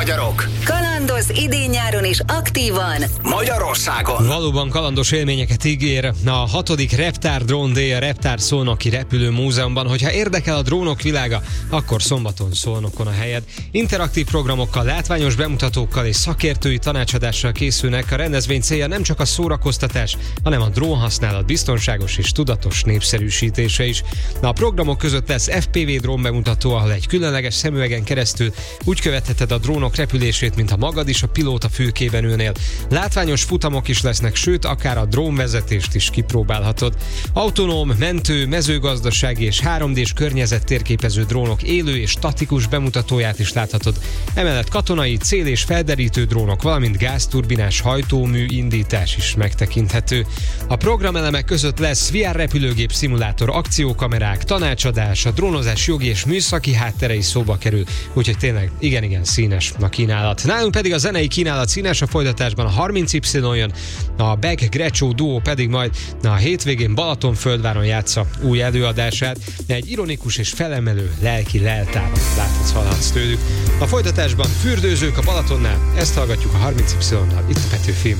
magyarok. Kalandoz idén-nyáron is aktívan Magyarországon. Valóban kalandos élményeket ígér a 6. Reptár Drone Day a Reptár Szolnoki Repülő Múzeumban. Hogyha érdekel a drónok világa, akkor szombaton Szolnokon a helyed. Interaktív programokkal, látványos bemutatókkal és szakértői tanácsadással készülnek. A rendezvény célja nem csak a szórakoztatás, hanem a drónhasználat biztonságos és tudatos népszerűsítése is. A programok között lesz FPV drón bemutató, ahol egy különleges szemüvegen keresztül úgy követheted a drónok repülését, mint ha magad is a pilóta fülkében ülnél. Látványos futamok is lesznek, sőt, akár a drónvezetést is kipróbálhatod. Autonóm, mentő, mezőgazdasági és 3D-s környezet térképező drónok élő és statikus bemutatóját is láthatod. Emellett katonai, cél- és felderítő drónok, valamint gázturbinás hajtómű indítás is megtekinthető. A programelemek között lesz VR repülőgép szimulátor, akciókamerák, tanácsadás, a drónozás jogi és műszaki háttere is szóba kerül, úgyhogy tényleg igen színes a kínálat. Nálunk pedig a zenei kínálat színes, a folytatásban a 30Y jön, a Beck Grecsó duó pedig majd a hétvégén Balatonföldváron játsza új előadását. Egy ironikus és felemelő lelki leltárat hallhatsz tőlük. A folytatásban Fürdőzők a Balatonnál, ezt hallgatjuk a 30Y-nal, itt a Petőfi.